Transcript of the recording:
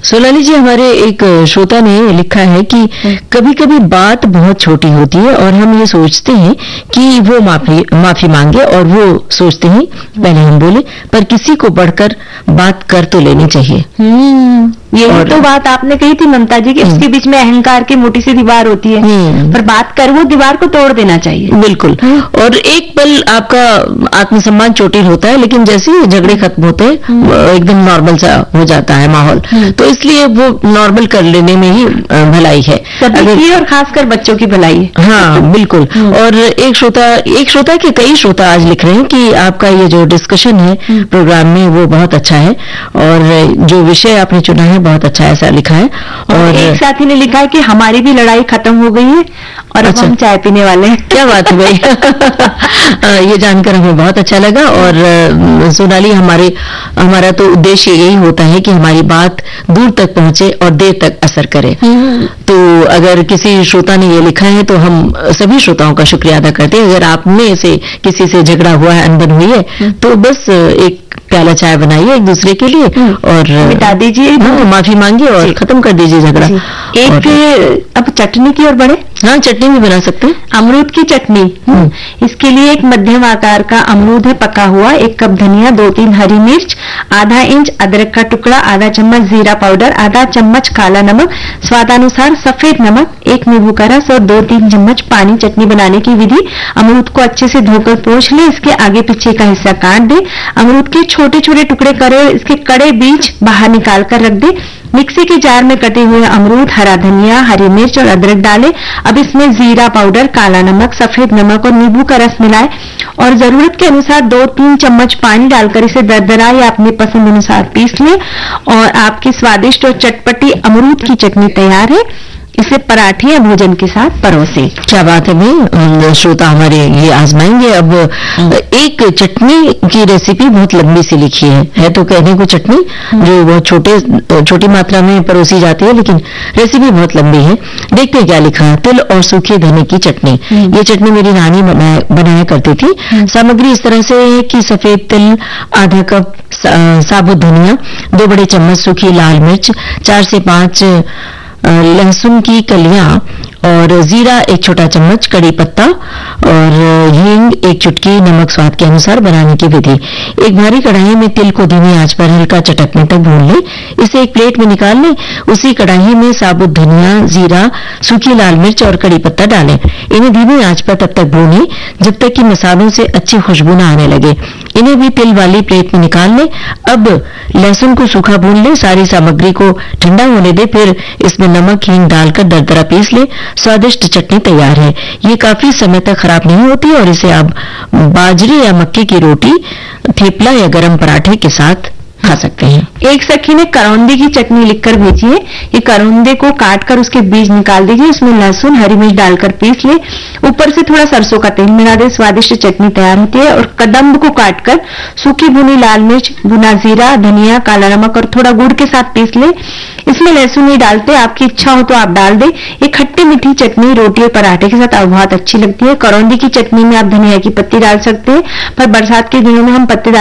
सोनाली जी, हमारे एक श्रोता ने लिखा है कि कभी कभी बात बहुत छोटी होती है और हम ये सोचते हैं कि वो माफी मांगे और वो सोचते हैं पहले हम बोले, पर किसी को बढ़कर बात कर तो लेनी चाहिए। यही तो बात आपने कही थी ममता जी कि उसके बीच में अहंकार की मोटी सी दीवार होती है, पर बात कर वो दीवार को तोड़ देना चाहिए। बिल्कुल। और एक पल आपका आत्मसम्मान चोटिल होता है, लेकिन जैसे ही झगड़े खत्म होते हैं एकदम नॉर्मल सा हो जाता है माहौल, तो इसलिए वो नॉर्मल कर लेने में ही भलाई है सबकी, और खासकर बच्चों की भलाई है। हाँ बिल्कुल। और एक श्रोता के कई श्रोता आज लिख रहे हैं कि आपका ये जो डिस्कशन है प्रोग्राम में वो बहुत अच्छा है, और जो विषय आपने चुना है बहुत अच्छा है, ऐसा लिखा है। और एक साथी ने लिखा है कि हमारी भी लड़ाई खत्म हो गई है और अब हम चाय पीने वाले हैं। क्या बात है भाई। ये जानकर हमें बहुत अच्छा लगा। और सोनाली, हमारा तो उद्देश्य यही होता है कि हमारी बात दूर तक पहुंचे और देर तक असर करे। तो अगर किसी श्रोता ने ये लिखा है तो हम सभी श्रोताओं का शुक्रिया अदा करते हैं। अगर आप में से किसी से झगड़ा हुआ है, अनबन हुई है, तो बस एक प्याला चाय बनाइए एक दूसरे के लिए और मिटा दीजिए, माफी मांगिए और खत्म कर दीजिए झगड़ा। अब चटनी की ओर बढ़े। हाँ, चटनी भी बना सकते हैं। अमरूद की चटनी। इसके लिए एक मध्यम आकार का अमरूद है पका हुआ, 1 कप धनिया, 2-3 हरी मिर्च, आधा इंच अदरक का टुकड़ा, आधा चम्मच जीरा पाउडर, आधा चम्मच काला नमक, स्वादानुसार सफेद नमक, 1 नींबू का रस और 2-3 चम्मच पानी। चटनी बनाने की विधि: अमरूद को अच्छे से धोकर पोंछ ले, इसके आगे पीछे का हिस्सा काट दे, अमरूद के छोटे छोटे टुकड़े करे और इसके कड़े बीज बाहर निकाल कर रख दे। मिक्सी के जार में कटे हुए अमरूद, हरा धनिया, हरी मिर्च और अदरक डालें। अब इसमें जीरा पाउडर, काला नमक, सफेद नमक और नींबू का रस मिलाएं और जरूरत के अनुसार 2-3 चम्मच पानी डालकर इसे दरदरा या अपनी पसंद अनुसार पीस लें और आपकी स्वादिष्ट और चटपटी अमरूद की चटनी तैयार है। इसे पराठे या भोजन के साथ परोसें। क्या बात है भाई, श्रोता हमारे ये आजमाएंगे। अब एक चटनी की रेसिपी बहुत लंबी सी लिखी है तो कहने को चटनी जो बहुत छोटी मात्रा में परोसी जाती है, लेकिन रेसिपी बहुत लंबी है। देखते हैं क्या लिखा है। तिल और सूखे धनिए की चटनी। ये चटनी मेरी नानी बनाया करती थी। सामग्री इस तरह से है कि सफेद तिल आधा कप, साबुत धनिया 2 बड़े चम्मच, सूखी लाल मिर्च 4 से 5 लहसुन की कलियां और जीरा 1 छोटा चम्मच, कड़ी पत्ता और हींग 1 चुटकी, नमक स्वाद के अनुसार। बनाने की विधि: एक भारी कढ़ाई में तिल को धीमी आंच पर हल्का चटकने तक भून ले, इसे एक प्लेट में निकाल ले। उसी कढ़ाई में साबुत धनिया, जीरा, सूखी लाल मिर्च और कड़ी पत्ता डालें। इन्हें धीमी आंच पर तब तक भूनें जब तक कि मसालों से अच्छी खुशबू न आने लगे। इन्हें भी तिल वाली प्लेट में निकाल ले। अब लहसुन को सूखा भून ले, सारी सामग्री को ठंडा होने दे, फिर इसमें नमक हींग डालकर दरदरा पीस ले। स्वादिष्ट चटनी तैयार है। ये काफी समय तक खराब नहीं होती और इसे आप बाजरे या मक्के की रोटी, थेपला या गरम पराठे के साथ खा सकते हैं। एक सखी ने करौंदे की चटनी लिखकर भेजी है। ये करौंदे को काटकर उसके बीज निकाल दीजिए, उसमें लहसुन हरी मिर्च डालकर पीस ले, ऊपर से थोड़ा सरसों का तेल मिला दे, स्वादिष्ट चटनी तैयार होती है। और कदम्ब को काटकर सूखी भुनी लाल मिर्च, भुना जीरा, धनिया, काला नमक और थोड़ा गुड़ के साथ पीस ले। इसमें लहसुन नहीं डालते, आपकी इच्छा हो तो आप डाल दे। ये खट्टी मीठी चटनी रोटी और पराठे के साथ बहुत अच्छी लगती है। करौंदी की चटनी में आप धनिया की पत्ती डाल सकते हैं, पर बरसात के दिनों में हम पत्ते